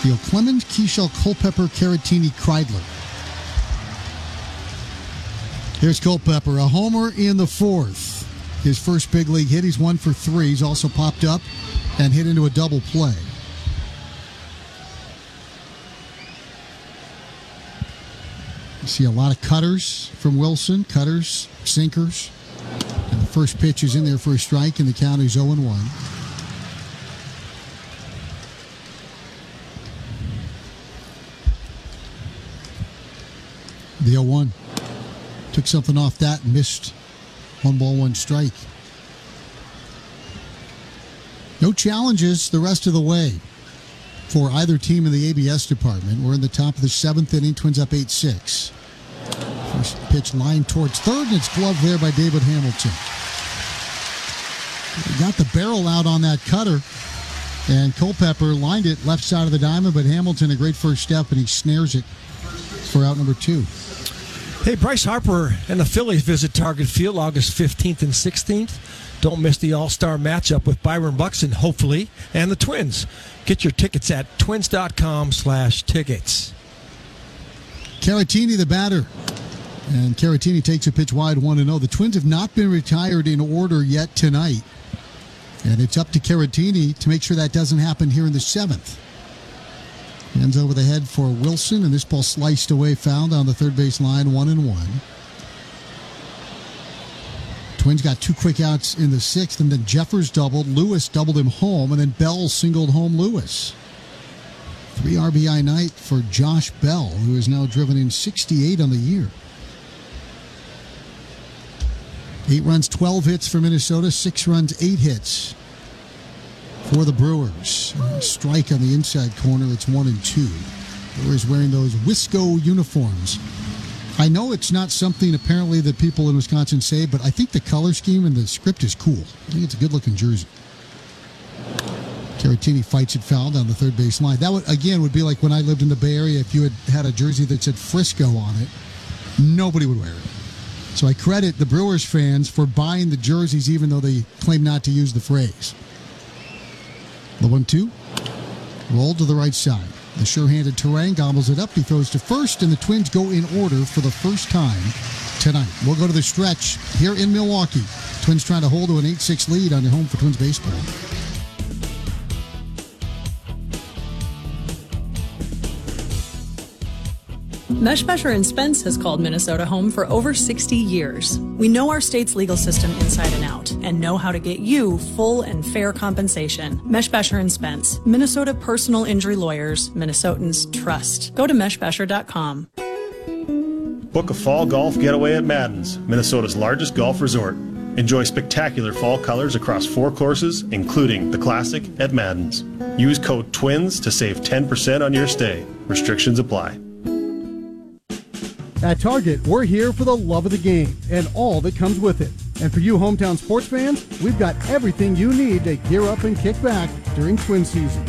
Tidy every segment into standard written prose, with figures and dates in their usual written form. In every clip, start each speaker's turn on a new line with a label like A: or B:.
A: Theo Clemens, Keishel, Culpepper, Caratini, Kreidler. Here's Culpepper, a homer in the fourth. His first big league hit. He's 1 for 3. He's also popped up and hit into a double play. You see a lot of cutters from Wilson. Cutters, sinkers. And the first pitch is in there for a strike, and the count is 0-1. The 0-1. Took something off that and missed. 1 ball, 1 strike. No challenges the rest of the way for either team in the ABS department. We're in the top of the 7th inning. Twins up 8-6. First pitch lined towards third, and it's gloved there by David Hamilton. He got the barrel out on that cutter, and Culpepper lined it left side of the diamond, but Hamilton a great first step, and he snares it for out number 2.
B: Hey, Bryce Harper and the Phillies visit Target Field August 15th and 16th. Don't miss the all-star matchup with Byron Buxton, hopefully, and the Twins. Get your tickets at twins.com/tickets.
A: Caratini, the batter. And Caratini takes a pitch wide, 1-0. The Twins have not been retired in order yet tonight. And it's up to Caratini to make sure that doesn't happen here in the 7th. Hands over the head for Wilson, and this ball sliced away, fouled on the third base line, 1-1. Twins got 2 quick outs in the 6th, and then Jeffers doubled, Lewis doubled him home, and then Bell singled home Lewis. 3 RBI night for Josh Bell, who has now driven in 68 on the year. 8 runs, 12 hits for Minnesota, 6 runs, 8 hits for the Brewers. Strike on the inside corner. It's 1-2. Brewers wearing those Wisco uniforms. I know it's not something apparently that people in Wisconsin say, but I think the color scheme and the script is cool. I think it's a good-looking jersey. Caratini fights it foul down the third base line. That would be like when I lived in the Bay Area. If you had a jersey that said Frisco on it, nobody would wear it. So I credit the Brewers fans for buying the jerseys even though they claim not to use the phrase. The 1-2. Rolled to the right side. The sure-handed Terang gobbles it up. He throws to first, and the Twins go in order for the first time tonight. We'll go to the stretch here in Milwaukee. Twins trying to hold to an 8-6 lead on their home for Twins baseball.
C: Meshbesher & Spence has called Minnesota home for over 60 years. We know our state's legal system inside and out and know how to get you full and fair compensation. Meshbesher & Spence, Minnesota personal injury lawyers, Minnesotans trust. Go to meshbesher.com.
D: Book a fall golf getaway at Madden's, Minnesota's largest golf resort. Enjoy spectacular fall colors across 4 courses, including the Classic at Madden's. Use code TWINS to save 10% on your stay. Restrictions apply.
E: At Target, we're here for the love of the game and all that comes with it. And for you hometown sports fans, we've got everything you need to gear up and kick back during Twin season.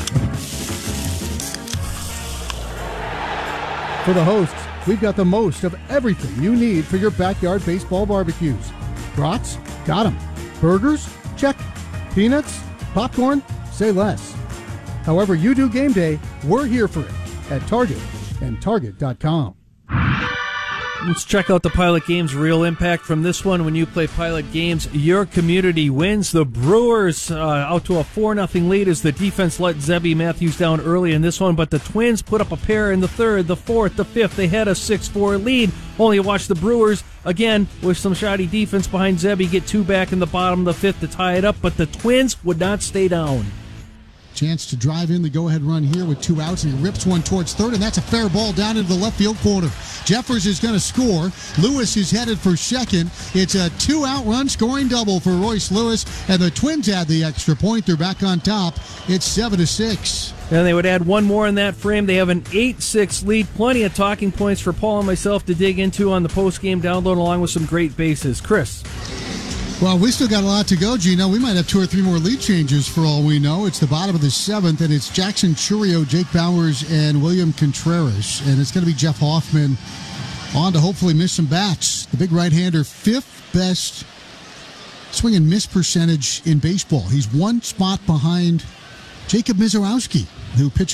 E: For the hosts, we've got the most of everything you need for your backyard baseball barbecues. Brats? Got 'em. Burgers? Check. Peanuts? Popcorn? Say less. However you do game day, we're here for it at Target and Target.com.
F: Let's check out the Pilot Games real impact from this one. When you play Pilot Games, your community wins. The Brewers out to a 4-0 lead as the defense let Zebby Matthews down early in this one, but the Twins put up a pair in the 3rd, the 4th, the 5th. They had a 6-4 lead. Only watch the Brewers, again, with some shoddy defense behind Zebby, get 2 back in the bottom of the 5th to tie it up, but the Twins would not stay down.
A: Chance to drive in the go-ahead run here with 2 outs, and he rips one towards third, and that's a fair ball down into the left field corner. Jeffers is going to score. Lewis is headed for second. It's a 2-out run scoring double for Royce Lewis, and the Twins add the extra point. They're back on top. It's 7-6.
F: And they would add one more in that frame. They have an 8-6 lead. Plenty of talking points for Paul and myself to dig into on the post-game download, along with some great bases. Chris?
A: Well, we still got a lot to go, Gino. We might have 2 or 3 more lead changes for all we know. It's the bottom of the 7th, and it's Jackson Churio, Jake Bowers, and William Contreras. And it's going to be Jeff Hoffman on to hopefully miss some bats. The big right-hander, 5th best swing and miss percentage in baseball. He's 1 spot behind Jacob Mizorowski, who pitched